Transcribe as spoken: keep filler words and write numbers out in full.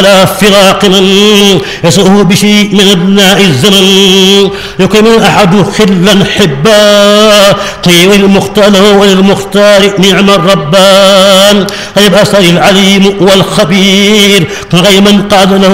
على فراق من يسوء بشيء من ابناء الزمن يكرم الاحد خلا حبا طيب المختار وللمختار نعم الربان غيب اثر العليم والخبير غير من قاد له